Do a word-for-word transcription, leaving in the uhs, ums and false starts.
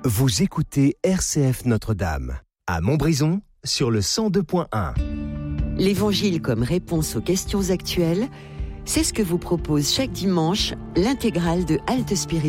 Vous écoutez R C F Notre-Dame, à Montbrison, sur le cent deux point un. L'Évangile comme réponse aux questions actuelles, c'est ce que vous propose chaque dimanche l'intégrale de Halte Spirituelle.